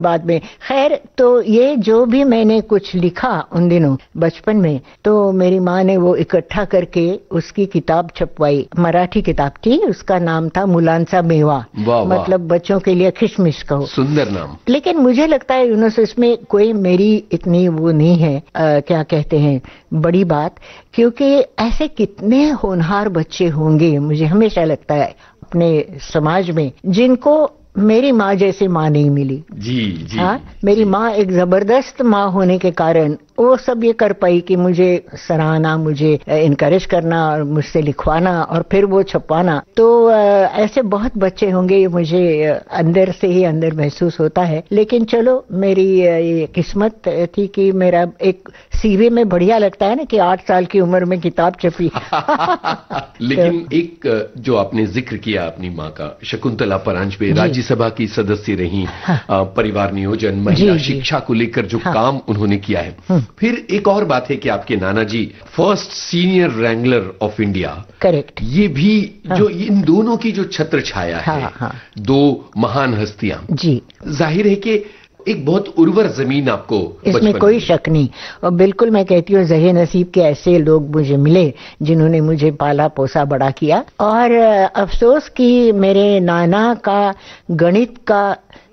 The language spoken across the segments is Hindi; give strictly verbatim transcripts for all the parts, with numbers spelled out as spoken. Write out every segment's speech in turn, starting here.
बाद में। खैर, तो ये जो भी मैंने कुछ लिखा उन दिनों बचपन में, तो मेरी माँ ने वो इकट्ठा करके उसकी किताब छपवाई। मराठी किताब थी, उसका नाम था मुलांचा मेवा। वाह, मतलब बच्चों के लिए किशमिश कहो। सुंदर नाम। लेकिन मुझे लगता है यूनुस इसमें कोई मेरी इतनी वो नहीं है, आ, क्या कहते हैं, बड़ी बात, क्योंकि ऐसे कितने होनहार बच्चे होंगे, मुझे हमेशा लगता है अपने समाज में, जिनको मेरी माँ जैसी माँ नहीं मिली। जी जी। हाँ, मेरी माँ एक जबरदस्त माँ होने के कारण वो सब ये कर पाई कि मुझे सराहना, मुझे इनकरेज करना और मुझसे लिखवाना और फिर वो छपवाना। तो ऐसे बहुत बच्चे होंगे, ये मुझे अंदर से ही अंदर महसूस होता है। लेकिन चलो, मेरी ये किस्मत थी कि मेरा एक सीवी में बढ़िया लगता है ना कि आठ साल की उम्र में किताब छपी। लेकिन तो, एक जो आपने जिक्र किया अपनी माँ का, शकुंतला परांजपे राज्यसभा की सदस्य रही, हाँ, परिवार नियोजन, महिला शिक्षा को लेकर जो हाँ, काम उन्होंने किया है। फिर एक और बात है कि आपके नाना जी first senior Wrangler of India. Correct. ये भी हाँ, जो इन दोनों की जो छत्र छाया हाँ, है हाँ, दो महान हस्तियां, जी, जाहिर है कि एक बहुत उर्वर जमीन आपको, इसमें कोई शक नहीं। और बिल्कुल मैं कहती हूँ ज़हे नसीब के ऐसे लोग मुझे मिले जिन्होंने मुझे पाला पोसा बड़ा किया। और अफसोस कि मेरे नाना का गणित का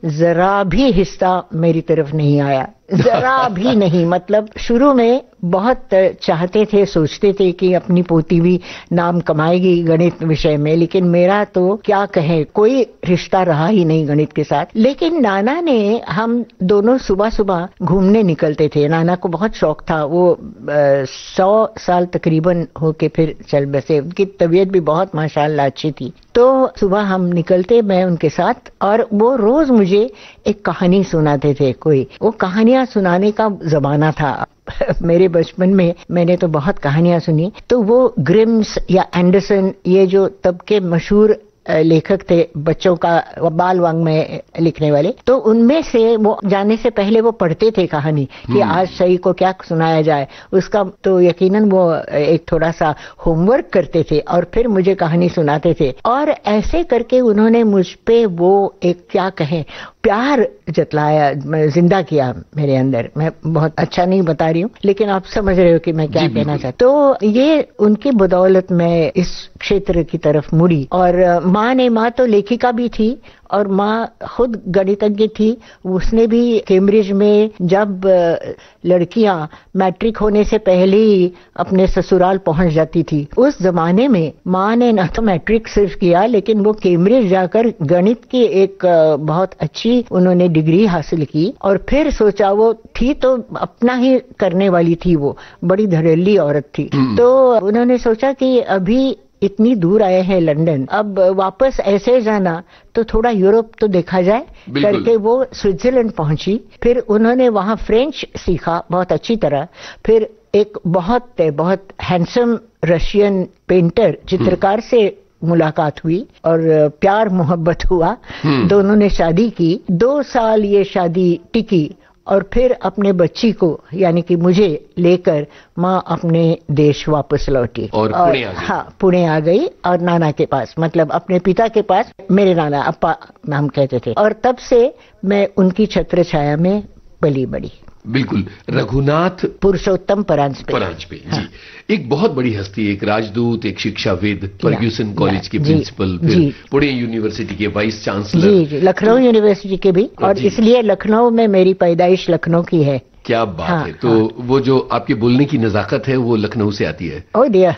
जरा भी हिस्सा मेरी तरफ नहीं आया, जरा भी नहीं। मतलब शुरू में बहुत चाहते थे, सोचते थे कि अपनी पोती भी नाम कमाएगी गणित विषय में, लेकिन मेरा तो क्या कहे, कोई रिश्ता रहा ही नहीं गणित के साथ। लेकिन नाना ने, हम दोनों सुबह सुबह घूमने निकलते थे। नाना को बहुत शौक था, वो आ, सौ साल तकरीबन होके फिर चल बसे। उनकी तबीयत भी बहुत माशाल्लाह अच्छी थी। तो सुबह हम निकलते, मैं उनके साथ, और वो रोज मुझे एक कहानी सुनाते थे। कोई वो कहानियां सुनाने का जमाना था मेरे बचपन में, मैंने तो बहुत कहानियां सुनी। तो वो ग्रिम्स या एंडरसन, ये जो तब के मशहूर लेखक थे बच्चों का बाल वाङ्मय लिखने वाले, तो उनमें से वो जाने से पहले वो पढ़ते थे कहानी कि आज सही को क्या सुनाया जाए। उसका तो यकीनन वो एक थोड़ा सा होमवर्क करते थे और फिर मुझे कहानी सुनाते थे। और ऐसे करके उन्होंने मुझ पे वो एक, क्या कहें, प्यार जतलाया, जिंदा किया मेरे अंदर। मैं बहुत अच्छा नहीं बता रही हूँ, लेकिन आप समझ रहे हो कि मैं क्या कहना चाहती। तो ये उनकी बदौलत मैं इस क्षेत्र की तरफ मुड़ी। और माँ ने, माँ तो लेखिका भी थी और माँ खुद गणितज्ञ थी। उसने भी कैम्ब्रिज में, जब लड़कियां मैट्रिक होने से पहले ही अपने ससुराल पहुंच जाती थी, उस जमाने में माँ ने न तो मैट्रिक सिर्फ किया, लेकिन वो कैम्ब्रिज जाकर गणित की एक बहुत अच्छी उन्होंने डिग्री हासिल की। और फिर सोचा, वो थी तो अपना ही करने वाली थी, वो बड़ी धड़ल्ली औरत थी। तो उन्होंने सोचा कि अभी इतनी दूर आए हैं लंदन, अब वापस ऐसे जाना तो थोड़ा यूरोप तो देखा जाए करके वो स्विट्जरलैंड पहुंची। फिर उन्होंने वहां फ्रेंच सीखा बहुत अच्छी तरह। फिर एक बहुत बहुत हैंडसम रशियन पेंटर, चित्रकार से मुलाकात हुई और प्यार मोहब्बत हुआ। दोनों ने शादी की। दो साल ये शादी टिकी और फिर अपने बच्ची को, यानी कि मुझे लेकर माँ अपने देश वापस लौटी और, और पुणे आ गई। हाँ, पुणे आ गई और नाना के पास, मतलब अपने पिता के पास, मेरे नाना अप्पा नाम कहते थे। और तब से मैं उनकी छत्र छाया में पली बड़ी। बिल्कुल। रघुनाथ पुरुषोत्तम परांजपे। परांजपे हाँ। जी, एक बहुत बड़ी हस्ती, एक राजदूत, एक शिक्षाविद, फर्ग्यूसन कॉलेज के प्रिंसिपल, फिर पुणे यूनिवर्सिटी के वाइस चांसलर, जी, जी, लखनऊ यूनिवर्सिटी के भी। और इसलिए लखनऊ में मेरी पैदाइश लखनऊ की है। क्या बात हाँ, है। तो हाँ। वो जो आपके बोलने की नजाकत है वो लखनऊ से आती है। ओ दिया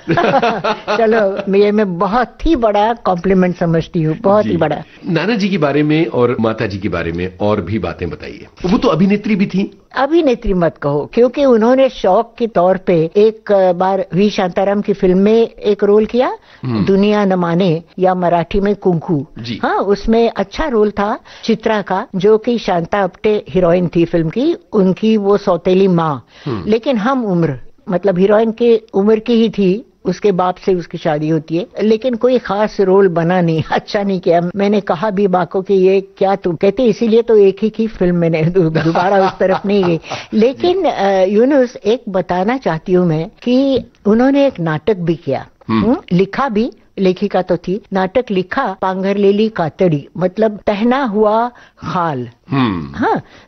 चलो, ये मैं बहुत ही बड़ा कॉम्प्लीमेंट समझती हूँ, बहुत ही बड़ा। नाना जी के बारे में और माता जी के बारे में और भी बातें बताइए। वो तो अभिनेत्री भी थी। अभिनेत्री मत कहो, क्योंकि उन्होंने शौक के तौर पे एक बार वी शांताराम की फिल्म में एक रोल किया, दुनिया न माने, या मराठी में कुंकू। हाँ, उसमें अच्छा रोल था चित्रा का, जो कि शांता अप्टे हीरोइन थी फिल्म की, उनकी वो सौतेली माँ। लेकिन हम उम्र, मतलब हीरोइन के उम्र की ही थी, उसके बाप से उसकी शादी होती है, लेकिन कोई खास रोल बना नहीं, अच्छा नहीं किया। मैंने कहा भी बाँ को कि ये क्या, तू कहते, इसीलिए तो एक ही की फिल्म मैंने दोबारा उस तरफ नहीं गई। लेकिन यूनुस, एक बताना चाहती हूँ मैं कि उन्होंने एक नाटक भी किया, लिखा भी, लेखिका तो थी। नाटक लिखा पांघरलेली कातड़ी, मतलब टहना हुआ खाल। हाँ,